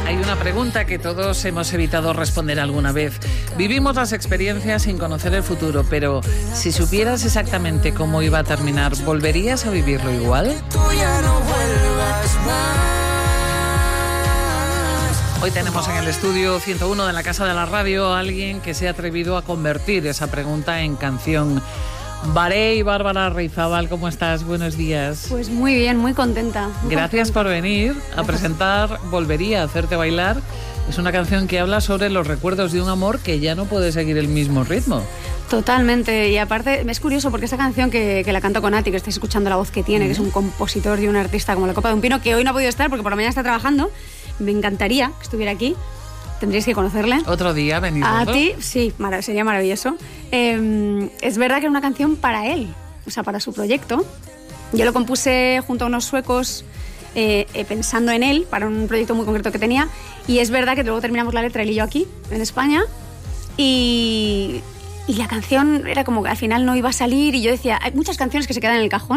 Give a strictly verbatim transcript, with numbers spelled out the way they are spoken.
Hay una pregunta que todos hemos evitado responder alguna vez. Vivimos las experiencias sin conocer el futuro, pero si supieras exactamente cómo iba a terminar, ¿volverías a vivirlo igual? Hoy tenemos en el estudio ciento uno de la Casa de la Radio a alguien que se ha atrevido a convertir esa pregunta en canción. Barey, Bárbara Reizábal, ¿cómo estás? Buenos días. Pues muy bien, muy contenta. Muy Gracias contenta. por venir a presentar Volvería a hacerte bailar. Es una canción que habla sobre los recuerdos de un amor que ya no puede seguir el mismo ritmo. Totalmente, y aparte es curioso porque esta canción que, que la canto con Ati, que estáis escuchando la voz que tiene, mm. que es un compositor y un artista como la Copa de un Pino, que hoy no ha podido estar porque por la mañana está trabajando. Me encantaría que estuviera aquí. Tendríais que conocerle. Otro día venir. A ti, sí, mar- sería maravilloso. Eh, es verdad que era una canción para él, o sea, para su proyecto. Yo lo compuse junto a unos suecos eh, eh, pensando en él, para un proyecto muy concreto que tenía. Y es verdad que luego terminamos la letra él y yo aquí, en España. Y, y la canción era como que al final no iba a salir. Y yo decía, hay muchas canciones que se quedan en el cajón.